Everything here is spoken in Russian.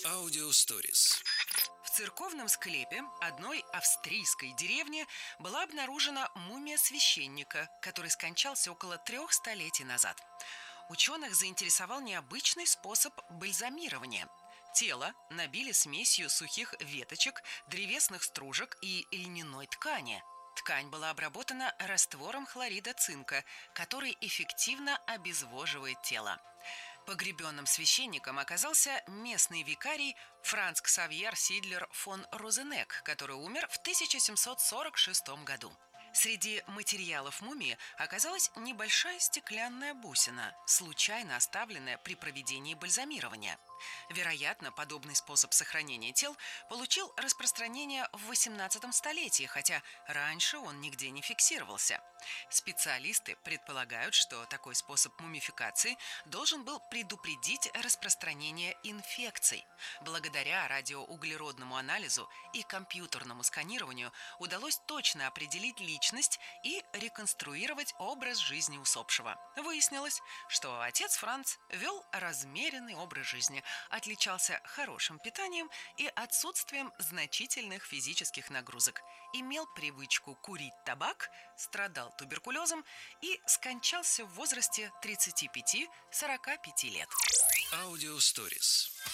Аудиосторис. В церковном склепе одной австрийской деревни была обнаружена мумия священника, который скончался около 3 столетий назад. Ученых заинтересовал необычный способ бальзамирования. Тело набили смесью сухих веточек, древесных стружек и льняной ткани. Ткань была обработана раствором хлорида цинка, который эффективно обезвоживает тело. Погребенным священником оказался местный викарий Франц Ксавьер Сидлер фон Розенек, который умер в 1746 году. Среди материалов мумии оказалась небольшая стеклянная бусина, случайно оставленная при проведении бальзамирования. Вероятно, подобный способ сохранения тел получил распространение в 18 столетии, хотя раньше он нигде не фиксировался. Специалисты предполагают, что такой способ мумификации должен был предупредить распространение инфекций. Благодаря радиоуглеродному анализу и компьютерному сканированию удалось точно определить личность и реконструировать образ жизни усопшего. Выяснилось, что отец Франц вел размеренный образ жизни, отличался хорошим питанием и отсутствием значительных физических нагрузок, имел привычку курить табак, страдал туберкулезом и скончался в возрасте 35-45 лет. Аудиосторис.